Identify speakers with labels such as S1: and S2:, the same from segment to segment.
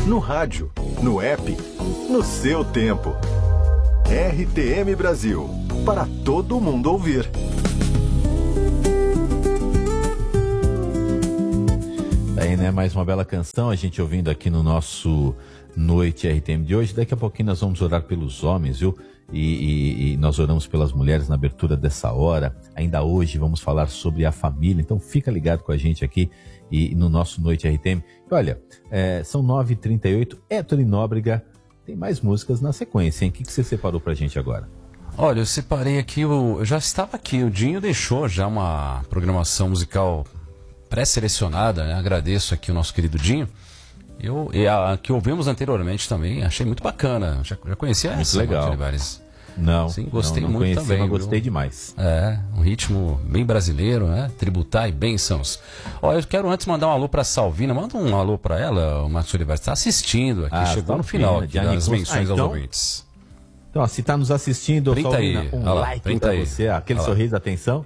S1: no rádio, no app, no seu tempo. RTM Brasil, para todo mundo ouvir.
S2: Aí, né, mais uma bela canção, a gente ouvindo aqui no nosso Noite RTM de hoje. Daqui a pouquinho nós vamos orar pelos homens, viu? E nós oramos pelas mulheres na abertura dessa hora. Ainda hoje vamos falar sobre a família, então fica ligado com a gente aqui e no nosso Noite RTM. E olha, são 9h38, Héctor Nóbrega, tem mais músicas na sequência, hein? O que você separou pra gente agora?
S3: Olha, eu separei aqui, eu já estava aqui, o Dinho deixou já uma programação musical pré-selecionada, né? Agradeço aqui o nosso querido Dinho. E a que ouvimos anteriormente também, achei muito bacana. Já conhecia
S2: muito
S3: essa,
S2: legal.
S3: Não. Sim, gostei
S2: não
S3: muito
S2: conheci,
S3: também.
S2: Mas gostei demais.
S3: Um ritmo bem brasileiro, né? Tributar e bênçãos. Olha, eu quero antes mandar um alô pra Salvina. Manda um alô pra ela, o Marcos Olivares. Está assistindo aqui, chegou no final aqui, das menções aos ouvintes.
S2: Então, se está nos assistindo,
S3: printa
S2: Salvina,
S3: aí.
S2: Like pra você. Aquele sorriso, atenção.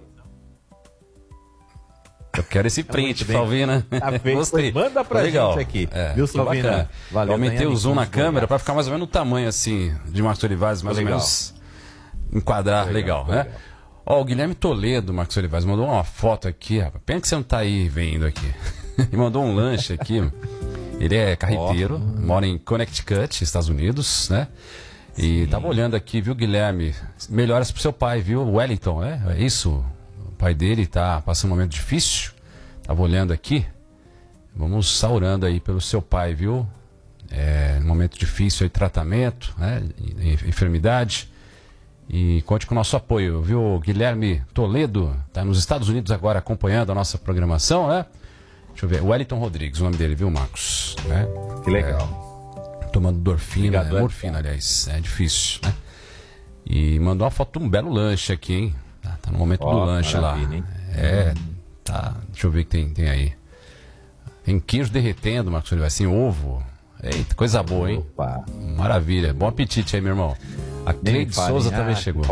S3: Eu quero esse print, Salvina.
S2: Gostei. Manda pra gente aqui. Viu, Salvina?
S3: Valeu. Eu aumentei o zoom na câmera para ficar mais ou menos no tamanho assim de Marcos Olivares, mais ou menos enquadrar legal, né? Ó, o Guilherme Toledo, Marcos Olivares, mandou uma foto aqui, rapaz. Pena que você não tá aí vendo aqui. Ele mandou um lanche aqui. Ele é carreteiro, mora em Connecticut, Estados Unidos, né? E tava olhando aqui, viu, Guilherme? Melhoras pro seu pai, viu? Wellington, é isso? O pai dele tá passando um momento difícil. Tava olhando aqui. Vamos estar orando aí pelo seu pai, viu? Um momento difícil aí, tratamento, né? Enfermidade. E conte com o nosso apoio, viu? Guilherme Toledo tá nos Estados Unidos agora acompanhando a nossa programação, né? Deixa eu ver. Wellington Rodrigues, o nome dele, viu, Marcos?
S2: Que legal.
S3: Tomando dorfina, morfina, aliás. É difícil, né? E mandou uma foto de um belo lanche aqui, hein? Tá no momento do lanche lá. Hein? Tá. Deixa eu ver o que tem aí. Tem queijo derretendo, Marcos Oliveira, assim, ovo. Eita, coisa boa, hein?
S2: Opa.
S3: Maravilha. Bom apetite aí, meu irmão. A Cleide Souza também chegou.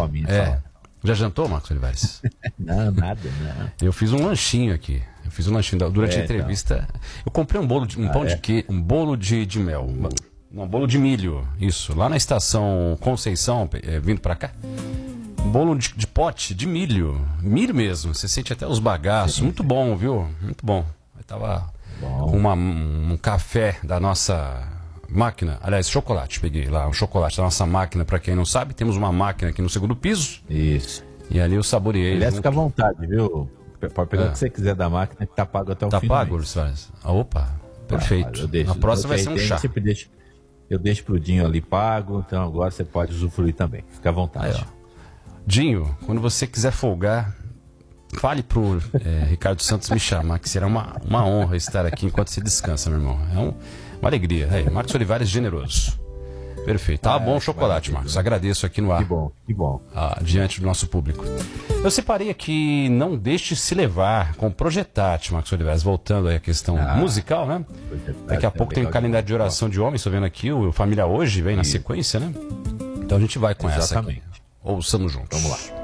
S3: Já jantou, Marcos Olivares?
S2: Não, nada, não.
S3: Eu fiz um lanchinho aqui. Durante a entrevista. Então. Eu comprei um bolo pão de queijo, um bolo de mel. Um bolo de milho, isso. Lá na estação Conceição, vindo pra cá. Um bolo de pote, de milho. Milho mesmo. Você sente até os bagaços. Sim. Muito bom, viu? Muito bom. Eu tava com um café da nossa máquina. Aliás, chocolate. Peguei lá um chocolate da nossa máquina. Pra quem não sabe, temos uma máquina aqui no segundo piso.
S2: Isso.
S3: E ali eu saboreei.
S2: Aliás, fica à vontade, viu? Pode pegar o que você quiser da máquina, que tá pago até o fim.
S3: Tá pago, Luiz Soares? Opa, perfeito. A próxima vai ser um chá.
S2: Eu deixo pro Dinho ali pago, então agora você pode usufruir também. Fica à vontade.
S3: Aí, Dinho, quando você quiser folgar, fale pro Ricardo Santos me chamar, que será uma honra estar aqui enquanto você descansa, meu irmão. É uma alegria. Marcos Olivares generoso. Perfeito. Tá bom o chocolate, Marcos. Agradeço aqui no ar.
S2: Que bom.
S3: Diante do nosso público. Eu separei aqui Não Deixe Se Levar, com Projetate, Marcos Oliveira. Voltando aí à questão musical, né? Daqui a pouco tem um calendário de oração de homens, estou vendo aqui, o Família Hoje vem na sequência, né? Então a gente vai com essa aqui. Ouçamos juntos.
S2: Vamos lá.